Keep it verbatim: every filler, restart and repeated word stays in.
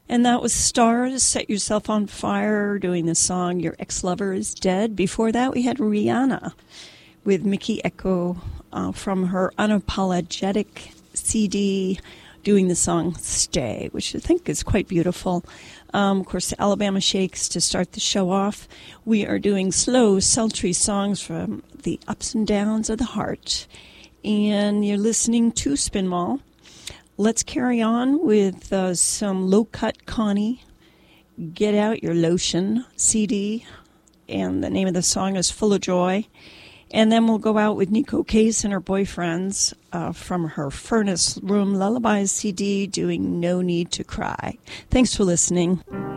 And that was Stars, Set Yourself on Fire, doing the song Your Ex-Lover is Dead. Before that, we had Rihanna with Mickey Echo uh, from her Unapologetic C D, doing the song Stay, which I think is quite beautiful. Um, of course, the Alabama Shakes to start the show off. We are doing slow, sultry songs from the ups and downs of the heart. And you're listening to Spin Mall. Let's carry on with uh, some low-cut Connie, Get Out Your Lotion C D, and the name of the song is Full of Joy. And then we'll go out with Nico Case and her boyfriends uh, from her Furnace Room Lullabies C D, doing No Need to Cry. Thanks for listening.